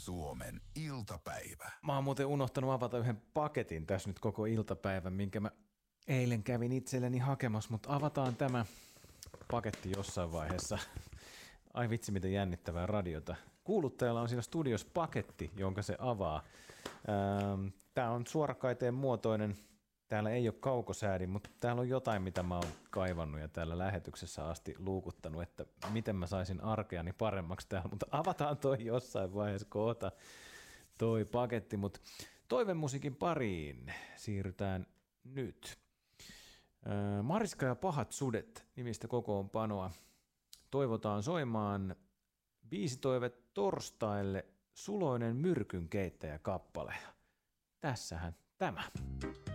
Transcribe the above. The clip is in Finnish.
Suomen iltapäivä. Mä oon muuten unohtanut avata yhden paketin tässä nyt koko iltapäivän, minkä mä eilen kävin itselleni hakemassa, mutta avataan tämä paketti jossain vaiheessa. Ai vitsi, miten jännittävää radiota. Kuuluttajalla on siinä studiossa paketti, jonka se avaa. Tää on suorakaiteen muotoinen. Täällä ei ole kaukosäädin, mutta täällä on jotain, mitä mä oon kaivannut ja täällä lähetyksessä asti luukuttanut, että miten mä saisin arkeani paremmaksi täällä. Mutta avataan toi jossain vaiheessa kohta toi paketti, mutta toivemusiikin pariin siirrytään nyt. Mariska ja pahat sudet nimistä kokoonpanoa. Toivotaan soimaan biisitoive torstaille Suloinen myrkynkeittäjä kappale. Tässähän tämä.